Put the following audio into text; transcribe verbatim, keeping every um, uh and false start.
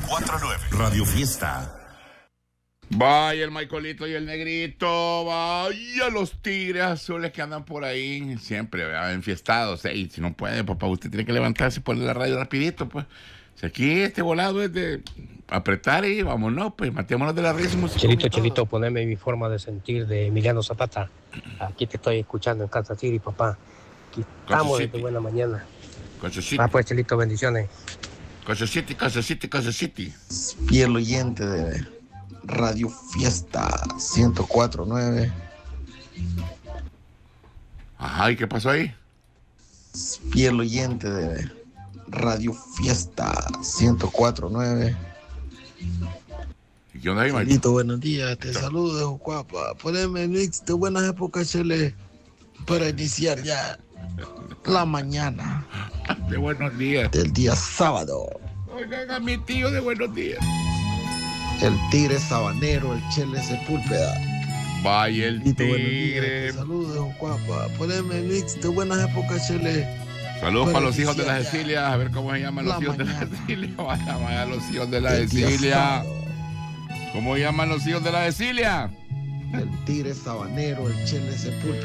cuatro nueve. Radio Fiesta. Vaya el Michaelito y el Negrito, vaya los tigres azules que andan por ahí, siempre, ¿verdad? Enfiestados. Ey, si no puede, papá, usted tiene que levantarse y poner la radio rapidito, pues. Si aquí este volado es de apretar y vámonos, pues, matémonos de la risa. Chelito, Chelito, poneme mi forma de sentir de Emiliano Zapata. Aquí te estoy escuchando en Kansas City, papá. Aquí estamos desde buena mañana. Kansas City. Ah, pues, Chelito, bendiciones. Kansas City, Kansas City, Kansas City. Fiel oyente de Radio Fiesta ciento cuatro punto nueve. Ajá, ¿y qué pasó ahí? Fiel oyente de Radio Fiesta ciento cuatro punto nueve. ¿Y qué onda ahí, Mike? Chelito, buenos días, te saludo de Jucuapa. Poneme el mix de buenas épocas, Chele, para iniciar ya la mañana. De buenos días. Del día sábado. Oigan a mi tío de buenos días. El tigre sabanero, el Chele Sepúlveda. Vaya el Chelito, buenos tigre. días, te saludo de Jucuapa. Poneme el mix de buenas épocas, Chele. Saludos para los hijos de la iniciar ya Cecilia. A ver cómo se llaman los la hijos mañana. de la Cecilia. Vaya, vaya, los hijos de la Del día Cecilia. sábado. ¿Cómo llaman los hijos de la Cecilia? El tigre sabanero, el Chele Sepúlveda.